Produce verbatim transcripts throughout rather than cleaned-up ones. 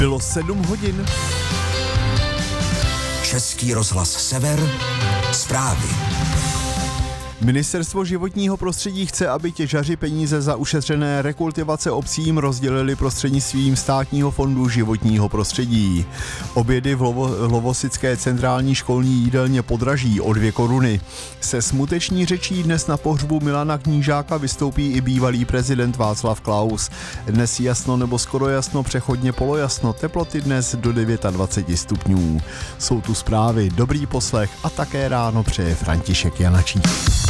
Bylo sedm hodin. Český rozhlas Sever, zprávy. Ministerstvo životního prostředí chce, aby těžaři peníze za ušetřené rekultivace obcím rozdělili prostřednictvím Státního fondu životního prostředí. Obědy v Lovo, Lovosické centrální školní jídelně podraží o dvě koruny. Se smuteční řečí dnes na pohřbu Milana Knížáka vystoupí i bývalý prezident Václav Klaus. Dnes jasno nebo skoro jasno, přechodně polojasno, teploty dnes do dvacet devět stupňů. Jsou tu zprávy, dobrý poslech a také ráno přeje František Janačík.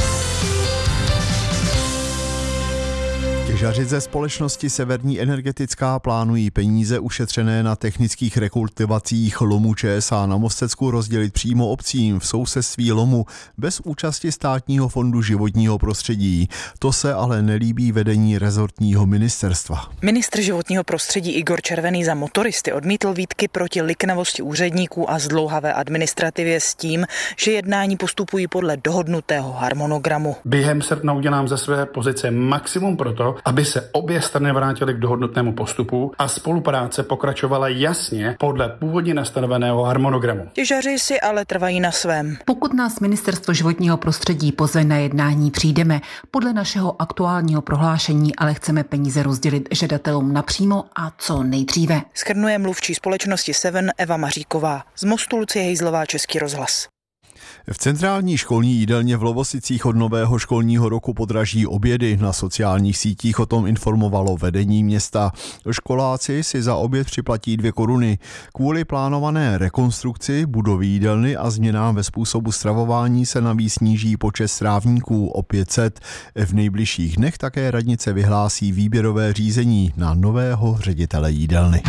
Těžaři ze společnosti Severní energetická plánují peníze ušetřené na technických rekultivacích lomu ČSA na Mostecku rozdělit přímo obcím v sousedství lomu bez účasti Státního fondu životního prostředí. To se ale nelíbí vedení rezortního ministerstva. Ministr životního prostředí Igor Červený za motoristy odmítl výtky proti liknavosti úředníků a zdlouhavé administrativě s tím, že jednání postupují podle dohodnutého harmonogramu. Během srpna udělám ze své pozice maximum proto, aby se obě strany vrátily k dohodnutnému postupu a spolupráce pokračovala jasně podle původně nastaveného harmonogramu. Těžaři si ale trvají na svém. Pokud nás Ministerstvo životního prostředí pozve na jednání, přijdeme. Podle našeho aktuálního prohlášení ale chceme peníze rozdělit žadatelům napřímo a co nejdříve. Shrnuje mluvčí společnosti Seven Eva Maříková. Z Mostu Lucie Hejzlová, Český rozhlas. V centrální školní jídelně v Lovosicích od nového školního roku podraží obědy. Na sociálních sítích o tom informovalo vedení města. Školáci si za oběd připlatí dvě koruny. Kvůli plánované rekonstrukci budovy jídelny a změnám ve způsobu stravování se navíc sníží počet strávníků o pět set. V nejbližších dnech také radnice vyhlásí výběrové řízení na nového ředitele jídelny.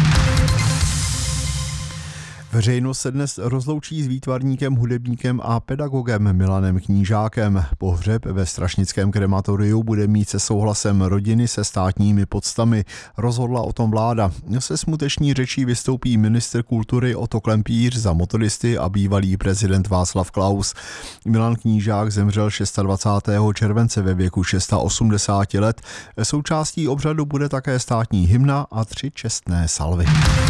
Veřejnost se dnes rozloučí s výtvarníkem, hudebníkem a pedagogem Milanem Knížákem. Pohřeb ve strašnickém krematoriu bude mít se souhlasem rodiny se státními poctami. Rozhodla o tom vláda. Se smuteční řečí vystoupí ministr kultury Otto Klempíř za motoristy a bývalý prezident Václav Klaus. Milan Knížák zemřel dvacátého šestého července ve věku osmdesáti šesti let. Součástí obřadu bude také státní hymna a tři čestné salvy.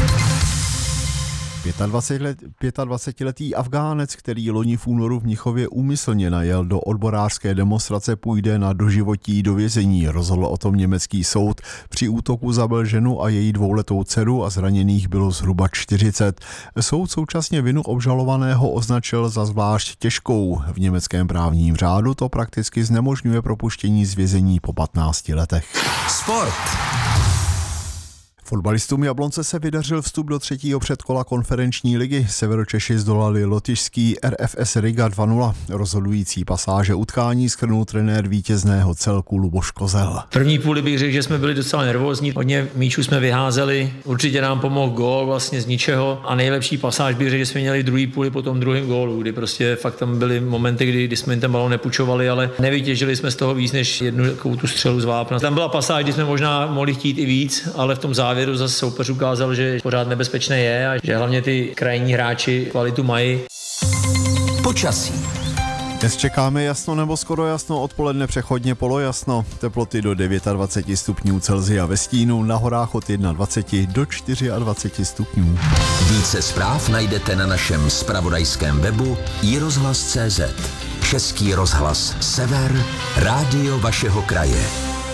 dvacetipětiletý Afgánec, který loni v únoru v Mnichově úmyslně najel do odborářské demonstrace, půjde na doživotí do vězení. Rozhodl o tom německý soud. Při útoku zabil ženu a její dvouletou dceru a zraněných bylo zhruba čtyřicet. Soud současně vinu obžalovaného označil za zvlášť těžkou. V německém právním řádu to prakticky znemožňuje propuštění z vězení po patnácti letech. Sport. Fotbalistům Jablonce se vydařil vstup do třetího předkola konferenční ligy. Severočeši zdolali lotyšský R F S Riga dva nula. Rozhodující pasáže utkání shrnul trenér vítězného celku Luboš Kozel. První půli bych řekl, že jsme byli docela nervózní. Hodně míčů jsme vyházeli. Určitě nám pomohl gól vlastně z ničeho. A nejlepší pasáž bych řekl, že jsme měli druhý půli po tom druhém gólu, kdy prostě fakt tam byly momenty, kdy, kdy jsme ten balon nepůjčovali, ale nevytěžili jsme z toho víc než jednu takovou tu střelu z vápna. Tam byla pasáž, kdy jsme možná mohli chtít i víc, ale v tom závěru zase soupeř ukázal, že pořád nebezpečné je a že hlavně ty krajní hráči kvalitu mají. Počasí. Dnes čekáme jasno nebo skoro jasno, odpoledne přechodně polojasno. Teploty do dvacet devět stupňů Celsia ve stínu, na horách od dvacet jedna do dvacet čtyři stupňů. Více zpráv najdete na našem zpravodajském webu i rozhlas tečka cé zet. Český rozhlas Sever, rádio vašeho kraje.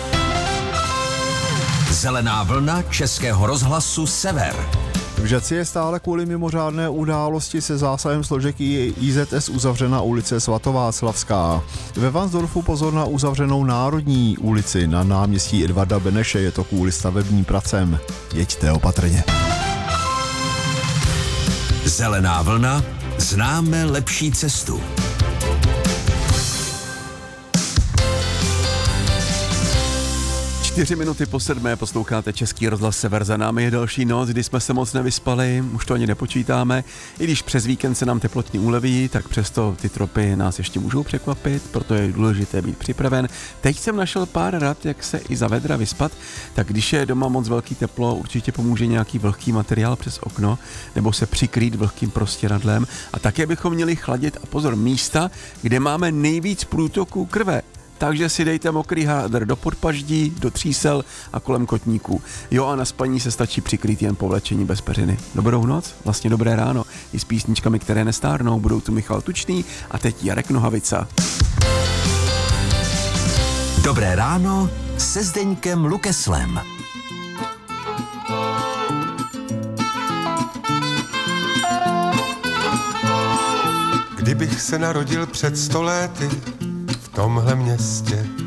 Zelená vlna Českého rozhlasu Sever. V Žaci je stále kvůli mimořádné události se zásahem složek I Z S uzavřena ulice Svatováclavská. Ve Varnsdorfu pozor na uzavřenou Národní ulici na náměstí Edvarda Beneše, je to kvůli stavebním pracem. Jeďte opatrně. Zelená vlna, známe lepší cestu. Čtyři minuty po sedmé posloucháte Český rozhlas Sever. Za námi je další noc, kdy jsme se moc nevyspali, už to ani nepočítáme. I když přes víkend se nám teplotně uleví, tak přesto ty tropy nás ještě můžou překvapit, proto je důležité být připraven. Teď jsem našel pár rad, jak se i za vedra vyspat, tak když je doma moc velký teplo, určitě pomůže nějaký vlhký materiál přes okno, nebo se přikrýt vlhkým prostěradlem. A také bychom měli chladit a pozor místa, kde máme nejvíc průtoků krve. takže si dejte mokrý hádr do podpaždí, do třísel a kolem kotníků. Jo, a na spaní se stačí přikrýt jen povlečení bez peřiny. Dobrou noc, vlastně dobré ráno. I s písničkami, které nestárnou, budou tu Michal Tučný a teď Jarek Nohavica. Dobré ráno se Zdeňkem Lukeslem. Kdybych se narodil před sto lety v tomhle městě,